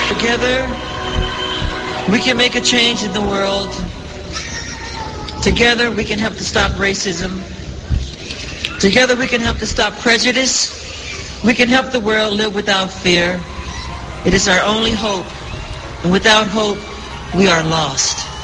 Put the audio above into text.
Together, we can make a change in the world. Together, we can help to stop racism. Together, we can help to stop prejudice. We can help the world live without fear. It is our only hope. And without hope, we are lost.